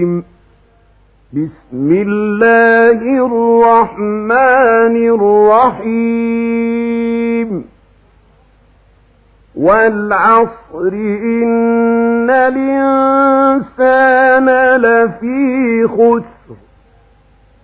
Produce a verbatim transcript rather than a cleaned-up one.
الرجيم بسم الله الرحمن الرحيم والعصر إن الإنسان لفي خسر